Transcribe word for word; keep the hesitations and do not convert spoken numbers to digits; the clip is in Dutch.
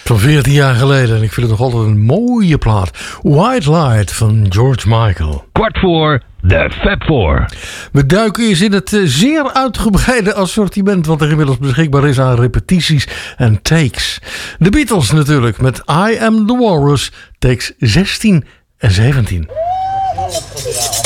Van veertien jaar geleden. En ik vind het nog altijd een mooie plaat. White Light van George Michael. Kwart voor de Fab Four. We duiken eens in het zeer uitgebreide assortiment wat er inmiddels beschikbaar is aan repetities en takes. De Beatles natuurlijk met I Am The Walrus, takes zestien en zeventien.